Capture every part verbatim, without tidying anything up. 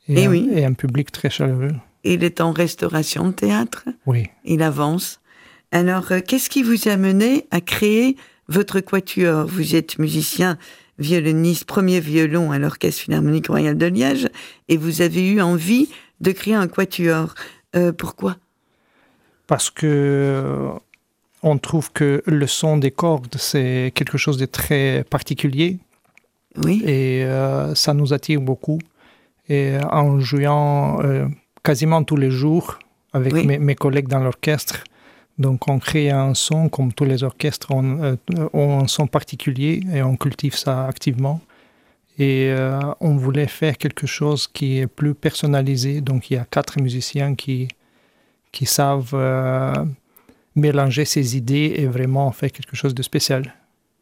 et, et, un, oui. et un public très chaleureux. Il est en restauration de théâtre. Oui. Il avance. Alors, euh, qu'est-ce qui vous a mené à créer votre quatuor? Vous êtes musicien, violoniste, premier violon à l'Orchestre Philharmonique Royal de Liège, et vous avez eu envie de créer un quatuor. Euh, pourquoi? Parce que euh, on trouve que le son des cordes, c'est quelque chose de très particulier. Oui. Et euh, ça nous attire beaucoup. Et en jouant euh, quasiment tous les jours avec oui. mes, mes collègues dans l'orchestre, donc on crée un son, comme tous les orchestres ont, euh, ont un son particulier et on cultive ça activement. Et euh, on voulait faire quelque chose qui est plus personnalisé. Donc il y a quatre musiciens qui, qui savent euh, mélanger ces idées et vraiment faire quelque chose de spécial.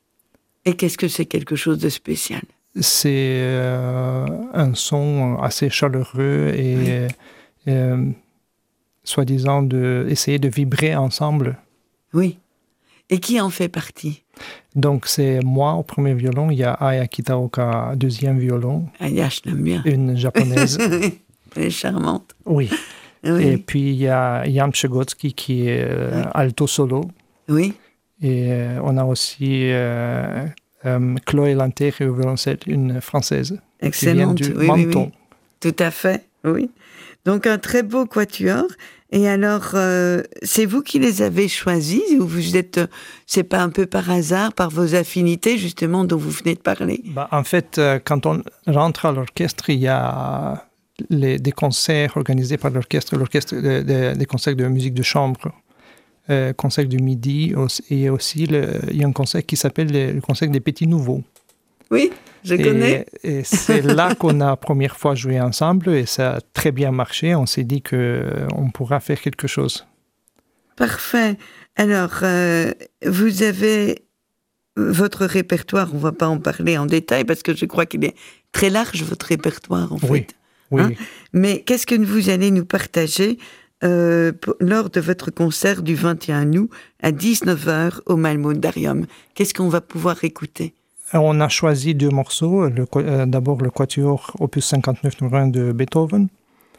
Et qu'est-ce que c'est quelque chose de spécial? C'est euh, un son assez chaleureux et, oui. euh, soi-disant de essayer de vibrer ensemble. Oui. Et qui en fait partie? Donc c'est moi au premier violon, il y a Aya Kitaoka deuxième violon. Aya, je l'aime bien. Une japonaise. Elle est charmante. Oui. oui. Et puis il y a Jan Przegodzki qui est euh, oui. alto solo. Oui. Et euh, on a aussi euh, euh, Chloé Lanter au violoncelle, une française. Excellente. Qui vient du oui, Menton. Oui, oui. Tout à fait, oui. Donc un très beau quatuor. Et alors, euh, c'est vous qui les avez choisis ou vous êtes, c'est pas un peu par hasard, par vos affinités justement dont vous venez de parler? Bah, en fait, euh, quand on rentre à l'orchestre, il y a les, des concerts organisés par l'orchestre, l'orchestre de, de, des concerts de musique de chambre, euh, concert du midi, et aussi le, il y a un concert qui s'appelle le, le concert des Petits Nouveaux. Oui, je et, connais. Et c'est là qu'on a la première fois joué ensemble et ça a très bien marché. On s'est dit qu'on pourra faire quelque chose. Parfait. Alors, euh, vous avez votre répertoire, on ne va pas en parler en détail parce que je crois qu'il est très large, votre répertoire, en oui, fait. Oui, hein oui. Mais qu'est-ce que vous allez nous partager euh, pour, lors de votre concert du vingt et un août à dix-neuf heures au Malmodarium? Qu'est-ce qu'on va pouvoir écouter? On a choisi deux morceaux. Le, euh, d'abord le quatuor opus cinquante-neuf numéro un de Beethoven,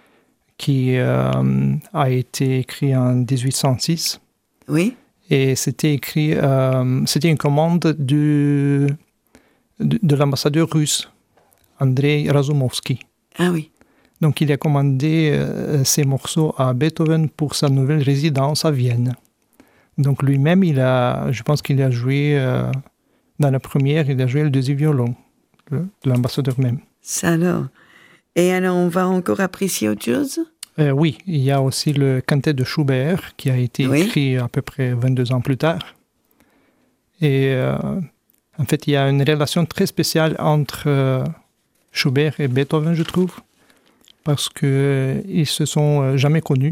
qui euh, a été écrit en dix-huit cent six. Oui. Et c'était écrit, euh, c'était une commande du, de, de l'ambassadeur russe, Andrei Razumovsky. Ah oui. Donc il a commandé euh, ces morceaux à Beethoven pour sa nouvelle résidence à Vienne. Donc lui-même, il a, je pense qu'il a joué... Euh, Dans la première, il a joué le deuxième violon, le, l'ambassadeur même. Ça alors. Et alors, on va encore apprécier autre chose? euh, Oui, il y a aussi le quintet de Schubert, qui a été oui. écrit à peu près vingt-deux ans plus tard. Et euh, en fait, il y a une relation très spéciale entre euh, Schubert et Beethoven, je trouve, parce qu'ils euh, ne se sont jamais connus.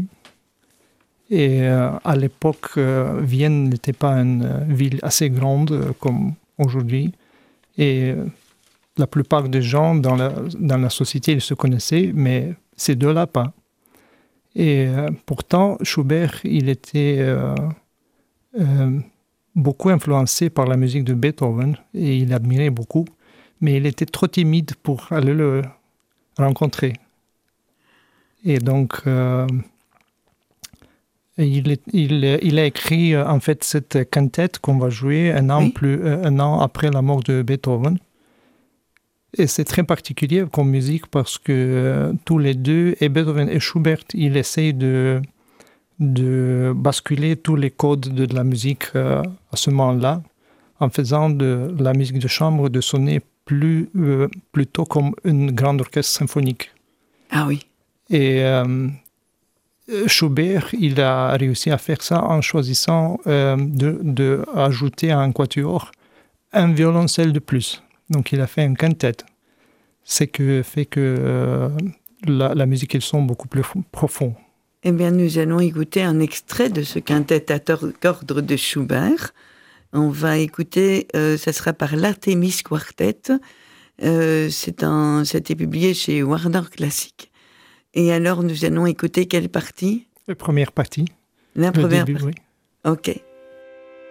Et euh, à l'époque, euh, Vienne n'était pas une ville assez grande euh, comme aujourd'hui. Et euh, la plupart des gens dans la, dans la société, ils se connaissaient, mais ces deux-là, pas. Et euh, pourtant, Schubert, il était euh, euh, beaucoup influencé par la musique de Beethoven, et il admirait beaucoup, mais il était trop timide pour aller le rencontrer. Et donc... Euh, Il, est, il, il a écrit en fait cette quintette qu'on va jouer un an, oui. plus, un an après la mort de Beethoven. Et c'est très particulier comme musique parce que euh, tous les deux, et Beethoven et Schubert, ils essayent de, de basculer tous les codes de, de la musique euh, à ce moment-là, en faisant de la musique de chambre de sonner plus, euh, plutôt comme une grande orchestre symphonique. Ah oui. Et... Euh, Schubert, il a réussi à faire ça en choisissant euh, de, de ajouter à un quatuor un violoncelle de plus. Donc il a fait un quintet. C'est que fait que euh, la, la musique et le son beaucoup plus profond. Eh bien, nous allons écouter un extrait de ce quintet à cordes de Schubert. On va écouter, euh, ça sera par l'Artemis Quartet. Euh, c'est un, c'était publié chez Warner Classic. Et alors, nous allons écouter quelle partie? La première partie. La première début, partie. Oui. Ok.